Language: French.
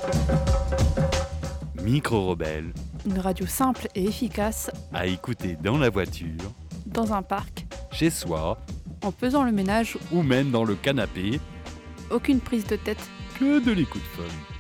Micro-Rebelle, Une radio simple et efficace à écouter dans la voiture, dans un parc, chez soi en faisant le ménage, ou même dans le canapé, aucune prise de tête. que de l'écoute fun.